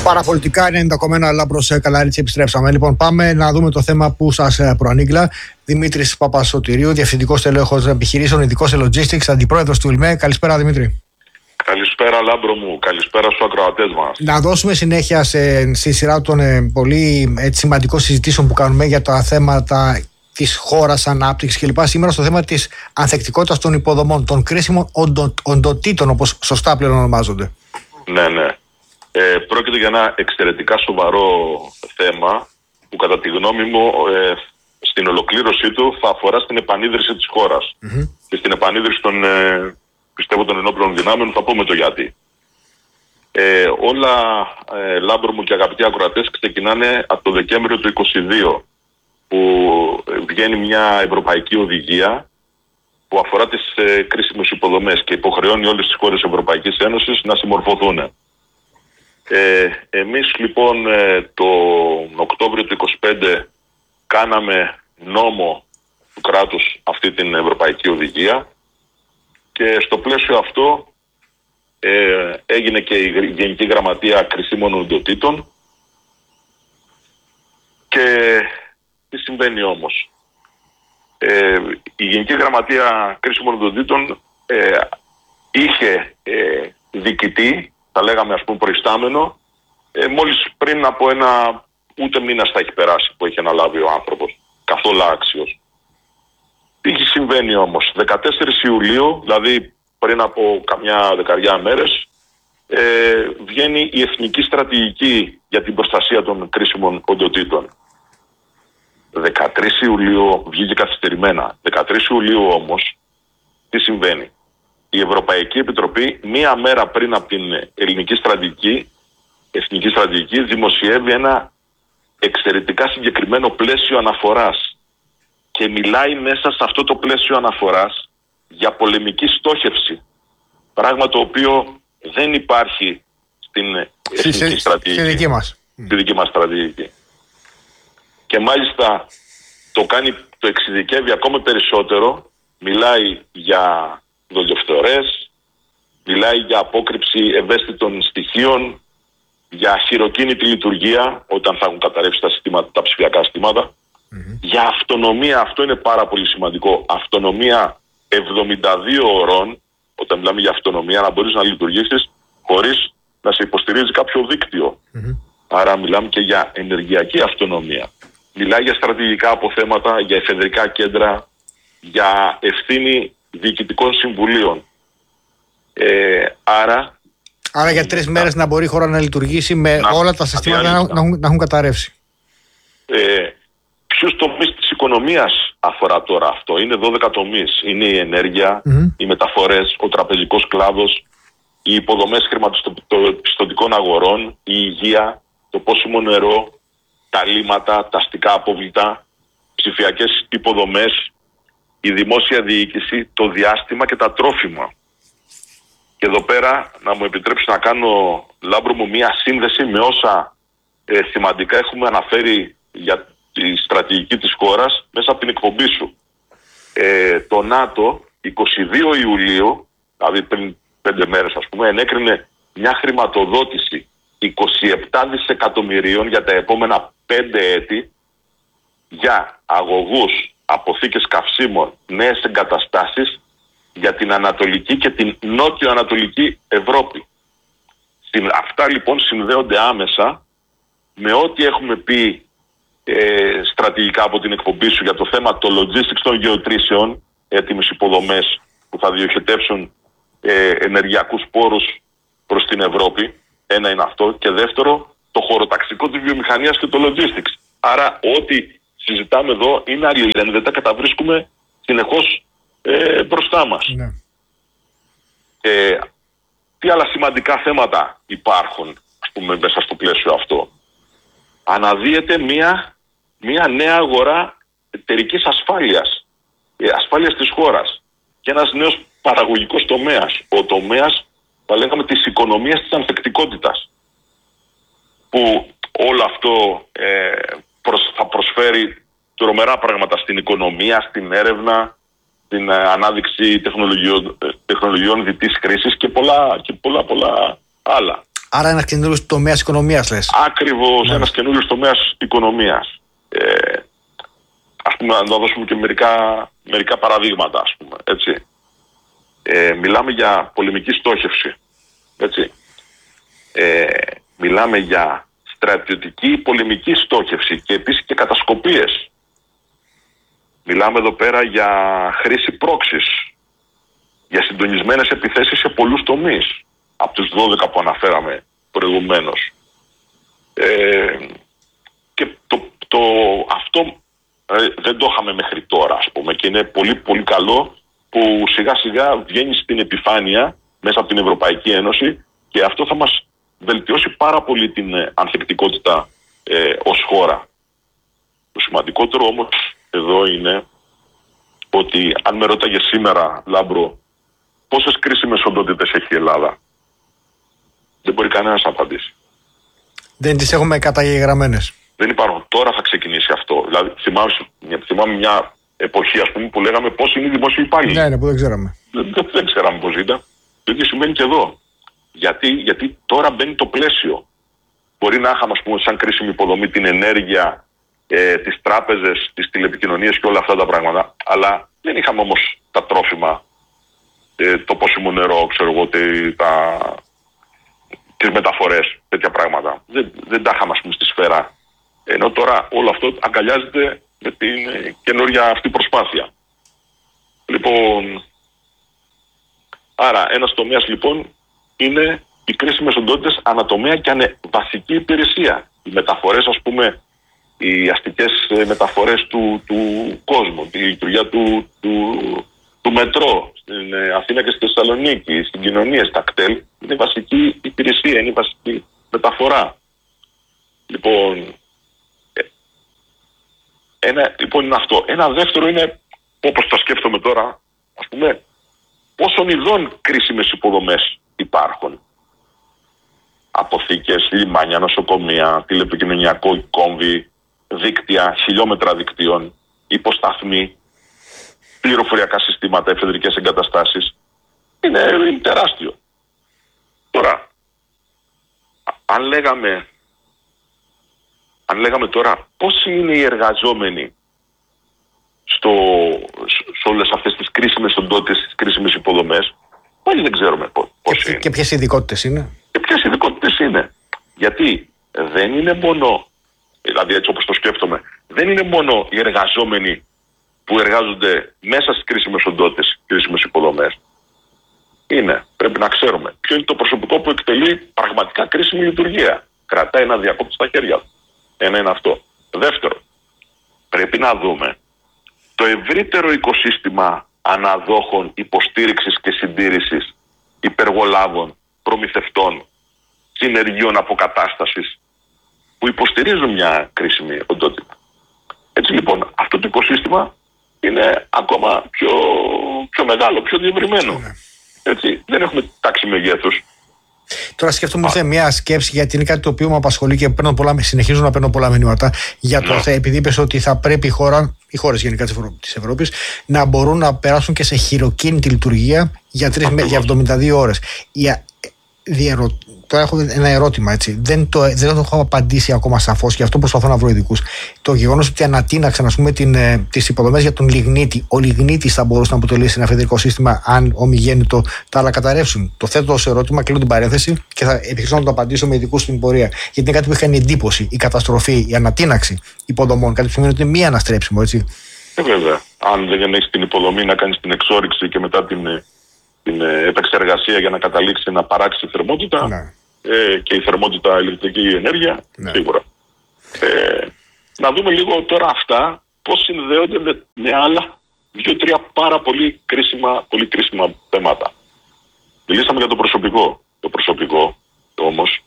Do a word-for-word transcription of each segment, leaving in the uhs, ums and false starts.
Παραπολιτικά ενενήντα κόμμα ένα Λάμπρος Καλαρίτση, επιστρέψαμε. Λοιπόν, πάμε να δούμε το θέμα που σας προανήγγειλα. Δημήτρης Παπασωτηρίου, Διευθυντικός Τελέχος Επιχειρήσεων, Ειδικός σε Logistics, Αντιπρόεδρος του ΙΛΜΕ. Καλησπέρα, Δημήτρη. Καλησπέρα, Λάμπρο μου. Καλησπέρα στους ακροατές μας. Να δώσουμε συνέχεια σε, στη σειρά των ε, πολύ έτσι, σημαντικών συζητήσεων που κάνουμε για τα θέματα της χώρας, ανάπτυξης κλπ. Σήμερα στο θέμα της ανθεκτικότητας των υποδομών, των κρίσιμων οντο, οντοτήτων, όπως σωστά πλέον ονομάζονται. Ναι, ναι. Ε, πρόκειται για ένα εξαιρετικά σοβαρό θέμα που κατά τη γνώμη μου ε, στην ολοκλήρωσή του θα αφορά στην επανίδρυση της χώρας mm-hmm. και στην επανίδρυση των, ε, πιστεύω, των ενόπλων δυνάμεων. Θα πούμε το γιατί. Ε, όλα, ε, Λάμπρο μου και αγαπητοί ακροατές, ξεκινάνε από το Δεκέμβριο του είκοσι δύο που βγαίνει μια ευρωπαϊκή οδηγία που αφορά τις ε, κρίσιμες υποδομές και υποχρεώνει όλες τις χώρες της Ευρωπαϊκής Ένωσης να συμμορφωθούν. Ε, εμείς λοιπόν ε, το Οκτώβριο του είκοσι πέντε κάναμε νόμο του κράτους αυτή την ευρωπαϊκή οδηγία και στο πλαίσιο αυτό ε, έγινε και η Γενική Γραμματεία Κρισίμων Οντοτήτων. Και τι συμβαίνει όμως? Ε, η Γενική Γραμματεία Κρίσιμων Οντοτήτων ε, είχε ε, διοικητή, θα λέγαμε ας πούμε προϊστάμενο, ε, μόλις πριν από ένα ούτε μήνας θα έχει περάσει που έχει αναλάβει ο άνθρωπος, καθόλου άξιος. Τι συμβαίνει όμως? δεκατέσσερις Ιουλίου, δηλαδή πριν από καμιά δεκαριά μέρες, ε, βγαίνει η Εθνική Στρατηγική για την Προστασία των Κρίσιμων Οντοτήτων. δεκατρείς Ιουλίου βγήκε καθυστερημένα. δεκατρείς Ιουλίου όμως, τι συμβαίνει? Η Ευρωπαϊκή Επιτροπή μία μέρα πριν από την ελληνική στρατηγική, εθνική στρατηγική, δημοσιεύει ένα εξαιρετικά συγκεκριμένο πλαίσιο αναφοράς και μιλάει μέσα σε αυτό το πλαίσιο αναφοράς για πολεμική στόχευση, πράγμα το οποίο δεν υπάρχει στην εθνική στη, στρατηγική, στη δική μας. στη δική μας στρατηγική. Και μάλιστα το κάνει, το εξειδικεύει ακόμα περισσότερο, μιλάει για δολιοφθορές, μιλάει για απόκρυψη ευαίσθητων στοιχείων, για χειροκίνητη λειτουργία όταν θα έχουν καταρρεύσει τα, συστήματα, τα ψηφιακά συστήματα, mm-hmm. για αυτονομία, αυτό είναι πάρα πολύ σημαντικό, αυτονομία εβδομήντα δύο ωρών, όταν μιλάμε για αυτονομία, να μπορείς να λειτουργήσεις χωρίς να σε υποστηρίζει κάποιο δίκτυο. Mm-hmm. Άρα μιλάμε και για ενεργειακή αυτονομία. Μιλάει για στρατηγικά αποθέματα, για εφεδρικά κέντρα, για ευθύνη διοικητικών συμβουλίων. Ε, άρα... Άρα για τρεις μέρες να μπορεί η χώρα να λειτουργήσει με να, όλα τα συστήματα να, να, έχουν, να έχουν καταρρεύσει. Ε, ποιους τομείς της οικονομίας αφορά τώρα αυτό? Είναι δώδεκα τομείς. Είναι η ενέργεια, mm-hmm. οι μεταφορές, ο τραπεζικός κλάδος, οι υποδομές χρηματοπιστωτικών αγορών, η υγεία, το πόσιμο νερό, τα λίματα, τα αστικά απόβλητα, ψηφιακές υποδομές, η δημόσια διοίκηση, το διάστημα και τα τρόφιμα. Και εδώ πέρα να μου επιτρέψει να κάνω, Λάμπρο μου, μία σύνδεση με όσα ε, σημαντικά έχουμε αναφέρει για τη στρατηγική της χώρας μέσα από την εκπομπή σου. Ε, το ΝΑΤΟ είκοσι δύο Ιουλίου, δηλαδή πριν πέντε μέρες ας πούμε, ενέκρινε μια χρηματοδότηση είκοσι επτά δισεκατομμυρίων για τα επόμενα πέντε έτη για αγωγούς, αποθήκες καυσίμων, νέες εγκαταστάσεις για την Ανατολική και την Νότιο-Ανατολική Ευρώπη. Αυτά λοιπόν συνδέονται άμεσα με ό,τι έχουμε πει ε, στρατηγικά από την εκπομπή σου για το θέμα το logistics των γεωτρήσεων, έτοιμες υποδομές που θα διοχετεύσουν ε, ενεργειακούς πόρους προς την Ευρώπη. Ένα είναι αυτό. Και δεύτερο, το χωροταξικό της βιομηχανίας και το logistics. Άρα ό,τι συζητάμε εδώ είναι αλληλένδετα και τα βρίσκουμε συνεχώς ε, μπροστά μας. Ναι. Ε, τι άλλα σημαντικά θέματα υπάρχουν, ας πούμε, μέσα στο πλαίσιο αυτό? Αναδύεται μια, μια νέα αγορά εταιρικής ασφάλειας, ε, ασφάλειας της χώρας και ένας νέος παραγωγικός τομέας, ο τομέας, θα λέγαμε, της οικονομίας της ανθεκτικότητας, που όλο αυτό ε, προσ, θα προσφέρει τρομερά πράγματα στην οικονομία, στην έρευνα, την ε, ανάδειξη τεχνολογιών, ε, τεχνολογιών διτής χρήσης και πολλά, και πολλά πολλά άλλα. Άρα ένας καινούριος τομέας οικονομίας, λες. Ακριβώς, ναι. Ένας καινούριος τομέας οικονομίας. Ε, ας πούμε, να δώσουμε και μερικά, μερικά παραδείγματα, ας πούμε, έτσι. Ε, μιλάμε για πολεμική στόχευση, έτσι. Ε, μιλάμε για στρατιωτική πολεμική στόχευση και επίσης και κατασκοπίες. Μιλάμε εδώ πέρα για χρήση πρόξης, για συντονισμένες επιθέσεις σε πολλούς τομείς, από τους δώδεκα που αναφέραμε προηγουμένως. Ε, και το, το, αυτό ε, δεν το είχαμε μέχρι τώρα, ας πούμε, και είναι πολύ πολύ καλό που σιγά σιγά βγαίνει στην επιφάνεια μέσα από την Ευρωπαϊκή Ένωση και αυτό θα μας βελτιώσει πάρα πολύ την ε, ανθεκτικότητα ε, ως χώρα. Το σημαντικότερο όμως εδώ είναι ότι αν με ρώταγε σήμερα, Λάμπρο, πόσες κρίσιμες οντότητες έχει η Ελλάδα, δεν μπορεί κανένας να απαντήσει. Δεν τις έχουμε καταγεγραμμένες. Δεν υπάρχουν. Τώρα θα ξεκινήσει αυτό. Δηλαδή, θυμάμαι, θυμάμαι μια εποχή, ας πούμε, που λέγαμε πώς είναι οι δημόσιοι υπάλληλοι. Ναι, ναι, που δεν ξέραμε. Δεν, δεν, δεν ξέραμε πώς ήταν. Το ίδιο σημαίνει και εδώ. Γιατί, γιατί τώρα μπαίνει το πλαίσιο. Μπορεί να είχαμε, ας πούμε, σαν κρίσιμη υποδομή την ενέργεια, ε, τις τράπεζες, τις τηλεπικοινωνίες και όλα αυτά τα πράγματα. Αλλά δεν είχαμε όμως τα τρόφιμα, ε, το πόσιμο νερό, ξέρω εγώ, τα, τις μεταφορές, τέτοια πράγματα. Δεν, δεν τα είχαμε, ας πούμε, στη σφαίρα. Ενώ τώρα όλο αυτό αγκαλιάζεται με την καινούργια αυτή προσπάθεια. Λοιπόν, άρα ένας τομέας λοιπόν είναι οι κρίσιμες οντότητες ανατομέα και ανε, βασική υπηρεσία. Οι μεταφορές, ας πούμε, οι αστικές μεταφορές του, του κόσμου, τη λειτουργία του, του, του μετρό στην Αθήνα και στη Θεσσαλονίκη, στην κοινωνία, στα κτέλ, είναι βασική υπηρεσία, είναι βασική μεταφορά. Λοιπόν, ένα, λοιπόν είναι αυτό. Ένα δεύτερο είναι, όπως το σκέφτομαι τώρα, ας πούμε, πόσων ειδών κρίσιμες υποδομές υπάρχουν. Αποθήκες, λιμάνια, νοσοκομεία, τηλεπικοινωνιακό κόμβι, δίκτυα, χιλιόμετρα δικτύων, υποσταθμοί, πληροφοριακά συστήματα, εφεδρικές εγκαταστάσεις. Είναι, είναι τεράστιο. Τώρα, αν λέγαμε, αν λέγαμε τώρα πόσοι είναι οι εργαζόμενοι στο, σε όλες αυτές τις κρίσιμες οντότητες, τις κρίσιμες υποδομές, πάλι δεν ξέρουμε πόσοι και, είναι. Και ποιες ειδικότητες είναι. Και ποιες ειδικότητες είναι. Γιατί δεν είναι μόνο, δηλαδή έτσι όπως το σκέφτομαι, δεν είναι μόνο οι εργαζόμενοι που εργάζονται μέσα στις κρίσιμες οντότητες, κρίσιμες υποδομές. Είναι, πρέπει να ξέρουμε, ποιο είναι το προσωπικό που εκτελεί πραγματικά κρίσιμη λειτουργία. Κρατάει ένα διακόπτη στα χέρια του. Ένα είναι αυτό. Δεύτερο, πρέπει να δούμε το ευρύτερο οικοσύστημα αναδόχων υποστήριξης και συντήρησης υπεργολάβων, προμηθευτών, συνεργείων αποκατάστασης που υποστηρίζουν μια κρίσιμη οντότητα. Έτσι λοιπόν, αυτό το οικοσύστημα είναι ακόμα πιο, πιο μεγάλο, πιο διευρυμένο. Έτσι, δεν έχουμε τάξη μεγέθους. Τώρα σκέφτομαι ήρθε μια σκέψη, γιατί είναι κάτι το οποίο με απασχολεί και παίρνω πολλά, συνεχίζω να παίρνω πολλά μηνύματα για το, yeah. επειδή είπες ότι θα πρέπει η χώρα, οι χώρες γενικά της, Ευρω... της Ευρώπης να μπορούν να περάσουν και σε χειροκίνητη λειτουργία για, τρεις, για εβδομήντα δύο ώρες. Η, διερω... Τώρα έχω ένα ερώτημα, έτσι. Δεν το, δεν το έχω απαντήσει ακόμα σαφώς, γι' αυτό προσπαθώ να βρω ειδικούς. Το γεγονός ότι ανατείναξαν, ας πούμε, τις υποδομές για τον λιγνίτη. Ο λιγνίτης θα μπορούσε να αποτελέσει ένα εφεδρικό σύστημα αν ομιγέννητο τα άλλα καταρρεύσουν. Το θέτω ως ερώτημα, κλείνω την παρένθεση και θα επιχειρήσω να το απαντήσω με ειδικούς στην πορεία. Γιατί είναι κάτι που έχει εντύπωση. Η καταστροφή, η ανατείναξη υποδομών. Κάτι που σημαίνει ότι είναι μη αναστρέψιμο, έτσι. Ε, βέβαια. Αν δεν έχει την υποδομή να κάνει την εξόρυξη και μετά την. την επεξεργασία για να καταλήξει να παράξει θερμότητα, ναι. ε, και η θερμότητα ηλεκτρική ενέργεια, ναι. Σίγουρα. Ε, να δούμε λίγο τώρα αυτά πώς συνδέονται με, με άλλα δύο-τρία πάρα πολύ κρίσιμα, πολύ κρίσιμα θέματα. Μιλήσαμε για το προσωπικό. Το προσωπικό όμως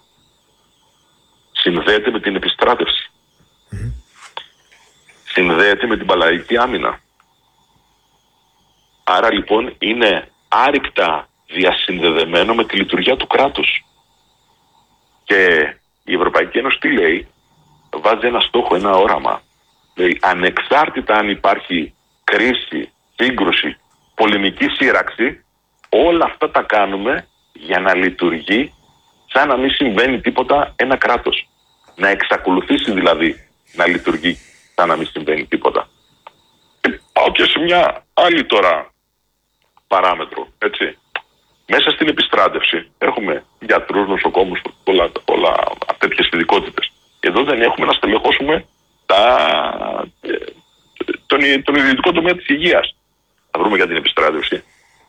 συνδέεται με την επιστράτευση. Mm-hmm. Συνδέεται με την παλαϊκή άμυνα. Άρα λοιπόν είναι άρρηκτα διασυνδεδεμένο με τη λειτουργία του κράτους. Και η Ευρωπαϊκή Ένωση τι λέει? Βάζει ένα στόχο, ένα όραμα. Λέει, ανεξάρτητα αν υπάρχει κρίση, σύγκρουση, πολεμική σύραξη, όλα αυτά τα κάνουμε για να λειτουργεί σαν να μην συμβαίνει τίποτα ένα κράτος. Να εξακολουθήσει δηλαδή να λειτουργεί σαν να μην συμβαίνει τίποτα. Και πάω και σε μια άλλη τώρα παράμετρο, έτσι. Μέσα στην επιστράτευση έχουμε γιατρούς, νοσοκόμους, πολλά, πολλά τέτοιες ειδικότητες. Εδώ δεν έχουμε να στελεχώσουμε τα, τον, τον ιδιωτικό τομέα της υγείας. Θα βρούμε για την επιστράτευση.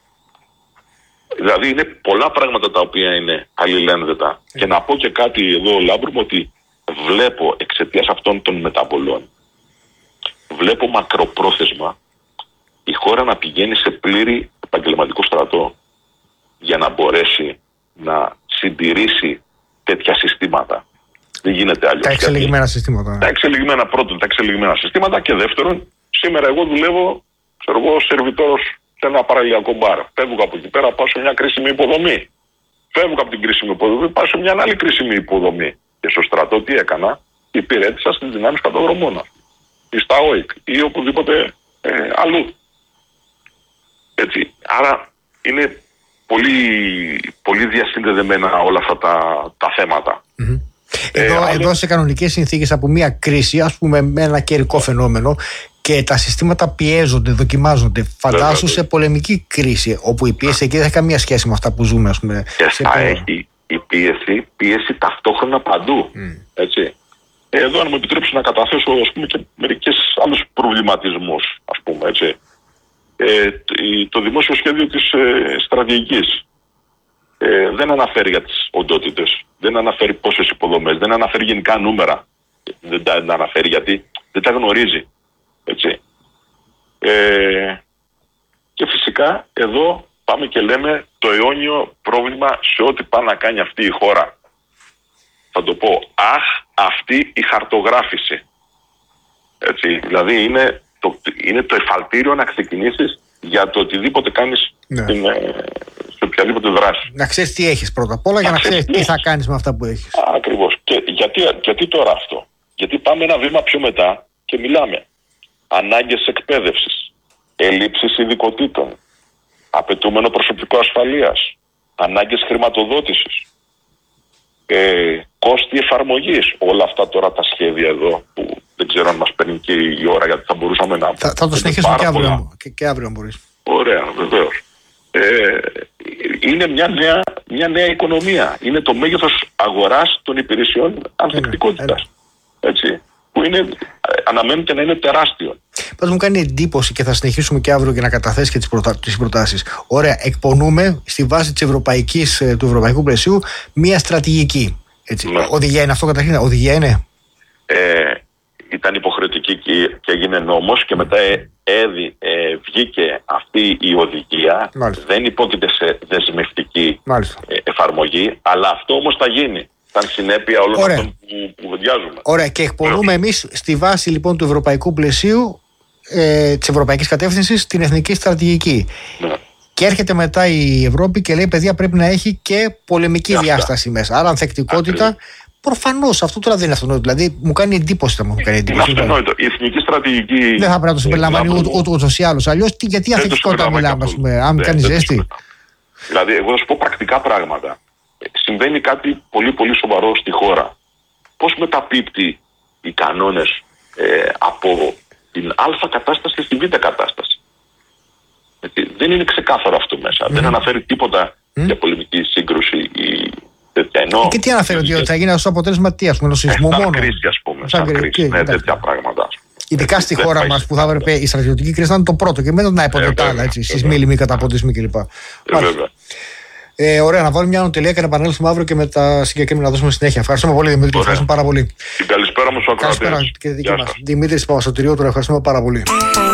Δηλαδή είναι πολλά πράγματα τα οποία είναι αλληλένδετα. Και να πω και κάτι εδώ, Λάμπρου, ότι βλέπω εξαιτίας αυτών των μεταβολών, βλέπω μακροπρόθεσμα η χώρα να πηγαίνει σε πλήρη επαγγελματικό στρατό για να μπορέσει να συντηρήσει τέτοια συστήματα. Δεν γίνεται αλλιώς. Τα εξελιγμένα γιατί... συστήματα. Τα εξελιγμένα πρώτον, τα εξελιγμένα συστήματα και δεύτερον, σήμερα εγώ δουλεύω, ξέρω εγώ, σερβιτόρος σε ένα παραλιακό μπαρ. Φεύγω από εκεί πέρα, πάω σε μια κρίσιμη υποδομή. Φεύγω από την κρίσιμη υποδομή, πάω σε μια άλλη κρίσιμη υποδομή. Και στο στρατό τι έκανα, υπηρέτησα στις δυνάμεις καταδρομών. Ή στα ΟΙΚ ή οπουδήποτε ε, αλλού. Έτσι. Άρα είναι πολύ, πολύ διασυνδεδεμένα όλα αυτά τα, τα θέματα. Mm-hmm. Εδώ, ε, εδώ σε κανονικές συνθήκες από μια κρίση, ας πούμε με ένα καιρικό φαινόμενο, και τα συστήματα πιέζονται, δοκιμάζονται. Φαντάσου σε πολεμική κρίση, όπου η πίεση εκεί δεν έχει καμία σχέση με αυτά που ζούμε, ας πούμε. Και θα πέρα. Έχει η πίεση, πίεση ταυτόχρονα παντού. Mm. Έτσι. Εδώ, αν μου επιτρέψει να καταθέσω, ας πούμε, και μερικές άλλους προβληματισμούς, ας πούμε, έτσι. Ε, το δημόσιο σχέδιο της ε, στρατηγικής ε, δεν αναφέρει για τις οντότητες, δεν αναφέρει πόσες υποδομές, δεν αναφέρει γενικά νούμερα, δεν τα δεν αναφέρει γιατί δεν τα γνωρίζει, έτσι. Ε, και φυσικά εδώ πάμε και λέμε το αιώνιο πρόβλημα σε ό,τι πάει να κάνει αυτή η χώρα. Θα το πω, αχ, αυτή η χαρτογράφηση, έτσι, δηλαδή είναι Το, είναι το εφαλτήριο να ξεκινήσεις για το οτιδήποτε κάνεις, ναι, στην, σε οποιαδήποτε δράση. Να ξέρεις τι έχεις πρώτα απ' όλα για να, να ξέρεις τι θα κάνεις με αυτά που έχεις. Ακριβώς. Και γιατί, γιατί τώρα αυτό? Γιατί πάμε ένα βήμα πιο μετά και μιλάμε. Ανάγκες εκπαίδευσης, ελλείψεις ειδικοτήτων, απαιτούμενο προσωπικό ασφαλείας, ανάγκες χρηματοδότησης, ε, κόστη εφαρμογής. Όλα αυτά τώρα τα σχέδια εδώ που δεν ξέρω αν μας παίρνει και η ώρα, γιατί θα μπορούσαμε να... Θα, θα το συνεχίσουμε και αύριο, και, και αύριο αν μπορείς. Ωραία, βεβαίως. Ε, είναι μια νέα, μια νέα οικονομία. Είναι το μέγεθος αγοράς των υπηρεσιών ανθεκτικότητας. Έτσι. Που είναι, αναμένεται να είναι τεράστιο. Πάντως μου κάνει εντύπωση και θα συνεχίσουμε και αύριο και να καταθέσει και τις, προτα... τις προτάσεις. Ωραία, εκπονούμε στη βάση της ευρωπαϊκής, του ευρωπαϊκού πλαισίου μια στρατηγική. Έτσι. Ναι. Οδηγία είναι αυτό καταρχήν, οδηγία είναι. Ε, ήταν υποχρεωτική και, και έγινε νόμος και μετά ε, έδι, ε, βγήκε αυτή η οδηγία. Μάλιστα. Δεν υπόκειται σε δεσμευτική ε, εφαρμογή, αλλά αυτό όμως θα γίνει. Σαν συνέπεια όλων αυτών που, που βεντιάζουμε. Ωραία, και εκπονούμε εμείς στη βάση λοιπόν του ευρωπαϊκού πλαισίου, ε, της ευρωπαϊκής κατεύθυνσης, την εθνική στρατηγική. Ναι. Και έρχεται μετά η Ευρώπη και λέει: παιδιά, πρέπει να έχει και πολεμική yeah, διάσταση yeah. μέσα. Άρα, ανθεκτικότητα. Προφανώς αυτό τώρα δεν είναι αυτονόητο. Δηλαδή, μου κάνει εντύπωση. Θα μου κάνει εντύπωση. Είναι αυτονόητο. Η εθνική στρατηγική. Δεν θα πρέπει να το συμπεριλαμβάνει ούτως ή άλλως. Αλλιώς, γιατί ανθεκτικότητα μιλάμε, ας πούμε, αν κάνει ζέστη. Δηλαδή, εγώ θα σου πω πρακτικά πράγματα. Συμβαίνει κάτι πολύ πολύ σοβαρό στη χώρα. Πώς μεταπίπτει οι κανόνες ε, από την α κατάσταση στη β κατάσταση. Γιατί δεν είναι ξεκάθαρο αυτό μέσα. Mm. Δεν αναφέρει τίποτα mm. για πολεμική σύγκρουση ή τέτοια. Ενώ, και τι αναφέρει, ότι θα γίνει αυτό αποτέλεσμα τι, ας πούμε, ενός σεισμού μόνο. Σαν κρίση, ας πούμε. Σαν, σαν κρίση, ναι, τέτοια πράγματα. Ειδικά έτσι, στη χώρα μας που θα έπρεπε η στρατιωτική κρίση να είναι το πρώτο και μετά να υποδοτά τα άλλα, σεισμοί, λοιμοί, καταποντισμοί κλπ. Ε, ωραία, να βάλουμε μια ανωτελεία και να επανέλθουμε αύριο και με τα συγκεκριμένα να δώσουμε συνέχεια. Ευχαριστούμε πολύ, Δημήτρη. Ευχαριστούμε πάρα πολύ. Την καλησπέρα μου, Σοκράτη. Καλησπέρα και δική μας. Δημήτρης Παπασωτηριώτου, ευχαριστούμε πάρα πολύ.